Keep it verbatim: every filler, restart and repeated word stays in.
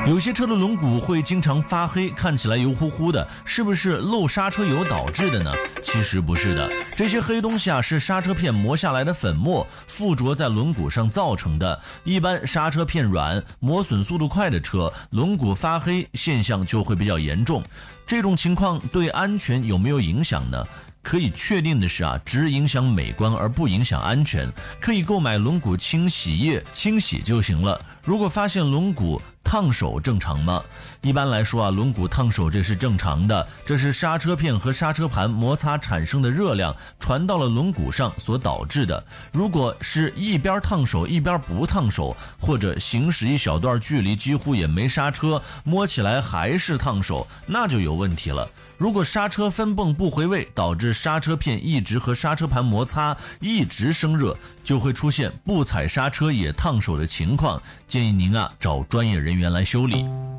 有些车的轮毂会经常发黑，看起来油乎乎的，是不是漏刹车油导致的呢？其实不是的，这些黑东西啊是刹车片磨下来的粉末附着在轮毂上造成的。一般刹车片软、磨损速度快的车，轮毂发黑现象就会比较严重。这种情况对安全有没有影响呢？可以确定的是啊，只影响美观而不影响安全。可以购买轮毂清洗液清洗就行了。如果发现轮毂烫手正常吗？一般来说啊，轮毂烫手这是正常的，这是刹车片和刹车盘摩擦产生的热量传到了轮毂上所导致的。如果是一边烫手一边不烫手，或者行驶一小段距离几乎也没刹车，摸起来还是烫手，那就有问题了。如果刹车分泵不回位，导致刹车片一直和刹车盘摩擦，一直生热，就会出现不踩刹车也烫手的情况。建议您啊找专业人员来修理。